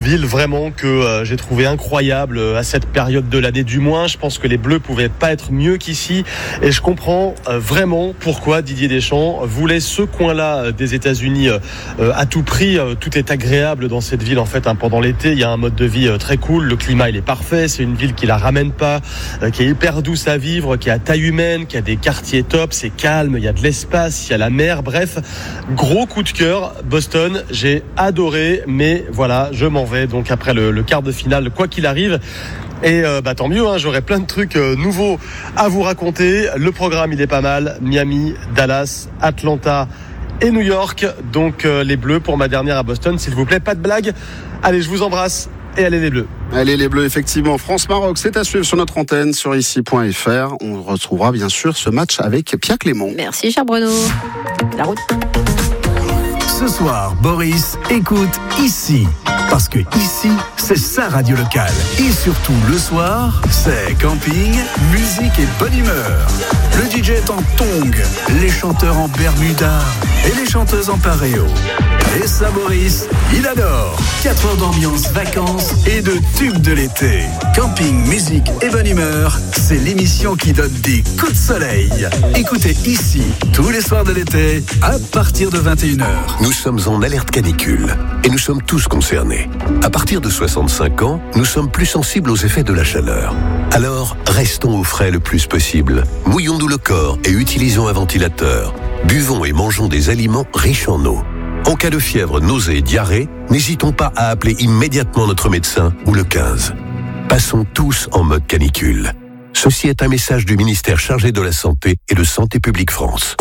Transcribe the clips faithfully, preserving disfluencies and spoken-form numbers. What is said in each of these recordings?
ville vraiment que euh, j'ai trouvé incroyable à cette période de l'année du moins. Je pense que les Bleus pouvaient pas être mieux qu'ici et je comprends euh, vraiment pourquoi Didier Deschamps voulait ce coin-là euh, des États-Unis euh, euh, à tout prix. Euh, tout est agréable dans cette ville en fait. Hein, pendant l'été, il y a un mode de vie euh, très cool. Le climat il est parfait. C'est une ville qui la ramène pas, euh, qui est hyper douce à vivre, qui a taille humaine, qui a des quartiers top. C'est calme, il y a de l'espace, il y a la mer. Bref, gros coup de cœur. Boston, j'ai adoré, mais voilà, je m'en vais donc après le, le quart de finale, quoi qu'il arrive. Et euh, bah tant mieux, hein, j'aurai plein de trucs euh, nouveaux à vous raconter. Le programme il est pas mal. Miami, Dallas, Atlanta et New York. Donc euh, les Bleus pour ma dernière à Boston, s'il vous plaît, pas de blague. Allez, je vous embrasse et allez les Bleus. Allez les Bleus, effectivement. France-Maroc, c'est à suivre sur notre antenne sur ici point f r. On retrouvera bien sûr ce match avec Pierre Clément. Merci cher Bruno. La route. Ce soir, Boris écoute ici. Parce que ici, c'est sa radio locale. Et surtout, le soir, c'est camping, musique et bonne humeur. Le D J est en tongs, les chanteurs en bermuda et les chanteuses en paréo. Et ça, Boris, il adore. quatre heures d'ambiance, vacances et de tubes de l'été. Camping, musique et bonne humeur, c'est l'émission qui donne des coups de soleil. Écoutez ici, tous les soirs de l'été, à partir de vingt et une heures. Nous sommes en alerte canicule et nous sommes tous concernés. À partir de soixante-cinq ans, nous sommes plus sensibles aux effets de la chaleur. Alors, restons au frais le plus possible. Mouillons-nous le corps et utilisons un ventilateur. Buvons et mangeons des aliments riches en eau. En cas de fièvre, nausée et diarrhée, n'hésitons pas à appeler immédiatement notre médecin ou le quinze. Passons tous en mode canicule. Ceci est un message du ministère chargé de la Santé et de Santé publique France.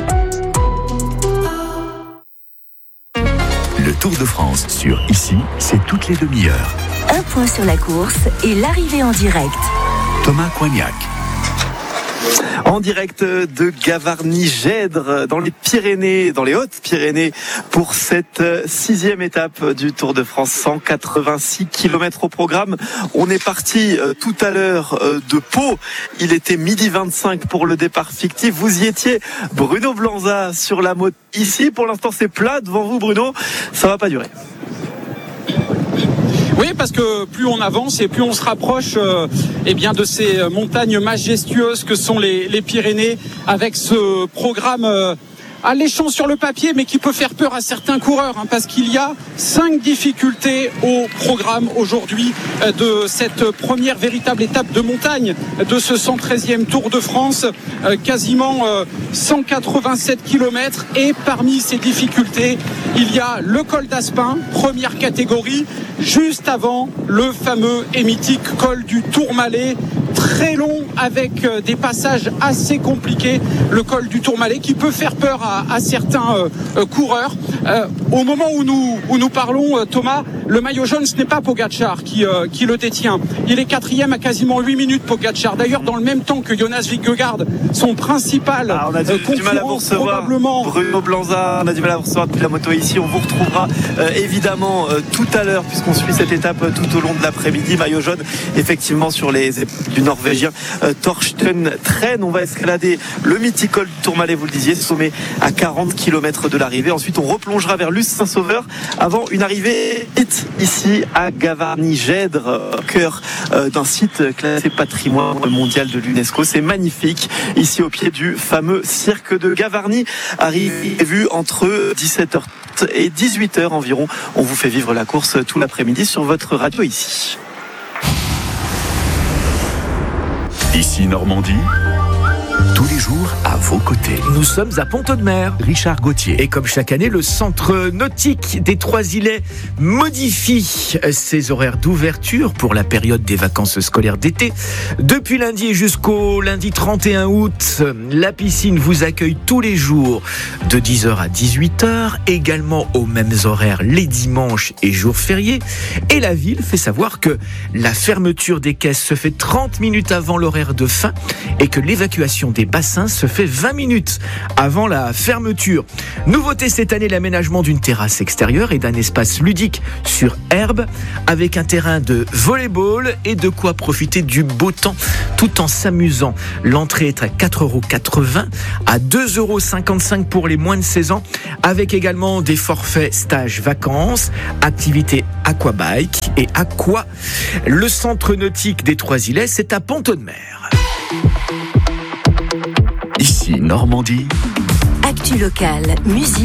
Le Tour de France sur Ici, c'est toutes les demi-heures. Un point sur la course et l'arrivée en direct. Thomas Coignac. En direct de Gavarnie-Gèdre, dans les Pyrénées, dans les Hautes-Pyrénées, pour cette sixième étape du Tour de France, cent quatre-vingt-six kilomètres au programme. On est parti euh, tout à l'heure euh, de Pau. Il était midi vingt-cinq pour le départ fictif. Vous y étiez, Bruno Blanza, sur la moto. Ici, pour l'instant, c'est plat devant vous, Bruno. Ça va pas durer. Oui, parce que plus on avance et plus on se rapproche euh, eh bien de ces montagnes majestueuses que sont les, les Pyrénées, avec ce programme euh, alléchant sur le papier, mais qui peut faire peur à certains coureurs, hein, parce qu'il y a cinq difficultés au programme aujourd'hui euh, de cette première véritable étape de montagne de ce cent treizième Tour de France, euh, quasiment euh, cent quatre-vingt-sept kilomètres. Et parmi ces difficultés, il y a le col d'Aspin, première catégorie, juste avant le fameux et mythique col du Tourmalet, très long avec euh, des passages assez compliqués, le col du Tourmalet qui peut faire peur à, à certains euh, euh, coureurs. Euh, au moment où nous, où nous parlons, euh, Thomas, le maillot jaune, ce n'est pas Pogačar qui, euh, qui le détient. Il est quatrième à quasiment huit minutes, Pogačar. D'ailleurs, dans le même temps que Jonas Vingegaard, son principal ah, on a du, euh, du mal à vous recevoir, probablement... Bruno Blanza, on a du mal à vous recevoir depuis la moto ici. On vous retrouvera euh, évidemment euh, tout à l'heure, puisqu'on suit cette étape euh, tout au long de l'après-midi. Maillot jaune, effectivement, sur les épaules du Norvégien euh, Torsten Tren. On va escalader le mythique col du Tourmalet, vous le disiez, sommet à quarante kilomètres de l'arrivée. Ensuite, on replongera vers Luz-Saint-Sauveur avant une arrivée vite ici à Gavarnie-Gèdre, au cœur euh, d'un site classé patrimoine mondial de l'UNESCO. C'est magnifique, ici au pied du fameux cirque de Gavarnie. Arrivée vue entre dix-sept heures et dix-huit heures environ. On vous fait vivre la course tout l'après-midi sur votre radio ici. Ici Normandie, tous les jours à vos côtés. Nous sommes à Pont-Audemer, Richard Gauthier. et comme chaque année, le centre nautique des Trois-Îlets modifie ses horaires d'ouverture pour la période des vacances scolaires d'été. Depuis lundi jusqu'au lundi trente et un août, la piscine vous accueille tous les jours de dix heures à dix-huit heures, également aux mêmes horaires les dimanches et jours fériés. Et la ville fait savoir que la fermeture des caisses se fait trente minutes avant l'horaire de fin et que l'évacuation des bassins se fait vingt minutes avant la fermeture. Nouveauté cette année, l'aménagement d'une terrasse extérieure et d'un espace ludique sur herbe avec un terrain de volley-ball et de quoi profiter du beau temps tout en s'amusant. L'entrée est à quatre euros quatre-vingts, à deux euros cinquante-cinq pour les moins de seize ans, avec également des forfaits stage vacances, activités aquabike et aqua. Le centre nautique des Trois-Îlets, c'est à Pont-de-Mer. Ici Normandie. Actu locale, musique.